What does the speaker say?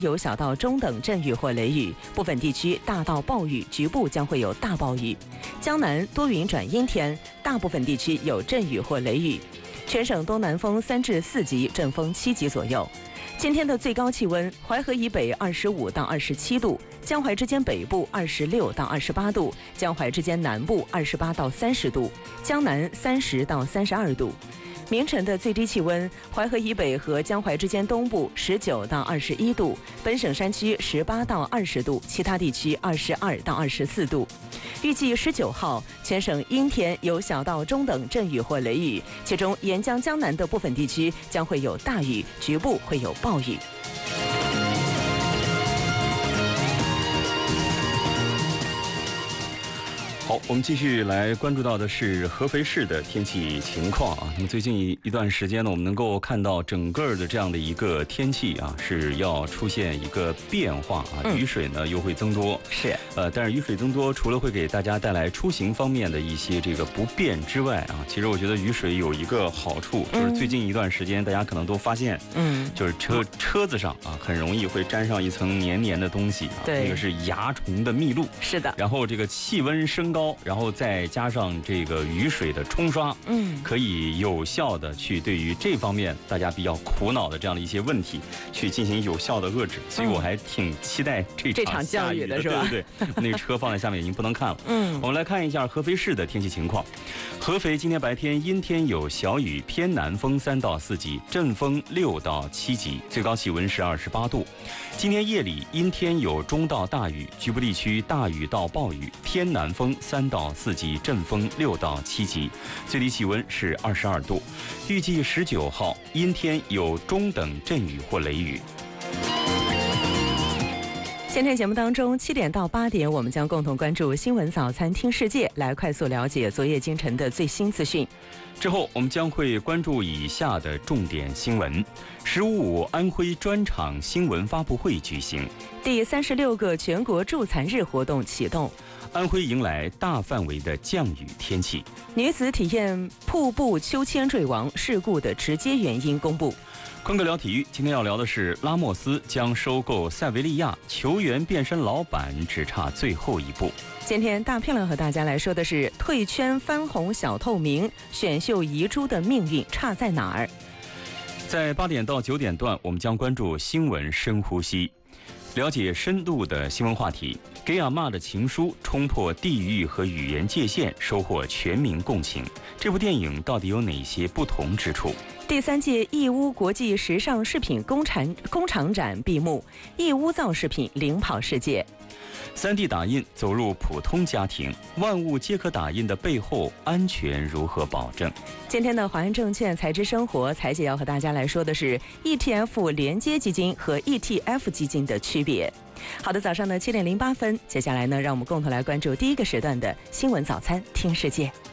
有小到中等阵雨或雷雨，部分地区大到暴雨，局部将会有大暴雨。江南多云转阴天，大部分地区有阵雨或雷雨。全省东南风3至4级，阵风7级左右。今天的最高气温，淮河以北25到27度，江淮之间北部26到28度，江淮之间南部28到30度，江南30到32度。明晨的最低气温，淮河以北和江淮之间东部19到21度，本省山区18到20度，其他地区22到24度。预计19号，全省阴天，有小到中等阵雨或雷雨，其中沿江江南的部分地区将会有大雨，局部会有暴雨。 好，我们继续来关注到的是合肥市的天气情况啊。那么最近一段时间呢，我们能够看到整个的这样的一个天气啊，是要出现一个变化啊，雨水呢又会增多。 是， 但是雨水增多，除了会给大家带来出行方面的一些这个不便之外啊，其实我觉得雨水有一个好处，就是最近一段时间大家可能都发现，就是车子上啊很容易会沾上一层黏黏的东西啊， 对， 那个是蚜虫的密录。 是的， 然后这个气温升高，然后再加上这个雨水的冲刷，可以有效的去对于这方面大家比较苦恼的这样的一些问题，去进行有效的遏制。所以我还挺期待这场教育的，是吧？ 对，那车放在下面已经不能看了。我们来看一下合肥市的天气情况。合肥今天白天阴天有小雨，偏南风3到4级，阵风6到7级，最高气温是28度。今天夜里阴天有中到大雨，局部地区大雨到暴雨，偏南风3到4级，阵风6到7级，最低气温是22度。预计19号阴天有中等阵雨或雷雨。 今天节目当中7点到8点，我们将共同关注新闻早餐听世界，来快速了解昨夜今晨的最新资讯。 之后我们将会关注以下的重点新闻：15.5安徽专场新闻发布会举行； 第36个全国助残日活动启动； 安徽迎来大范围的降雨天气； 女子体验瀑布秋千坠亡事故的直接原因公布。 坤哥聊体育，今天要聊的是拉莫斯将收购塞维利亚，球员变身老板只差最后一步。 今天大漂亮和大家来说的是退圈翻红小透明，选秀遗珠的命运差在哪儿？ 在8点到9点段，我们将关注新闻深呼吸，了解深度的新闻话题。给阿嬷的情书冲破地域和语言界限，收获全民共情。这部电影到底有哪些不同之处？ 第3届义乌国际时尚饰品工厂展闭幕，义乌造饰品领跑世界。 3D 打印走入普通家庭，万物皆可打印的背后，安全如何保证？ 今天的华安证券财知生活，财姐要和大家来说的是 ETF 连接基金和 ETF 基金的区别。好的，早上的7点08分，接下来呢，让我们共同来关注第一个时段的新闻早餐听世界。